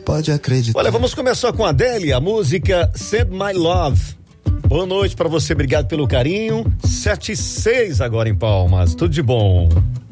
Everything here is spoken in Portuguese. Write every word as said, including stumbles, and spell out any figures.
pode acreditar. Olha, vamos começar com a Adele, a música Send My Love. Boa noite pra você, obrigado pelo carinho. Sete e seis agora em Palmas, tudo de bom.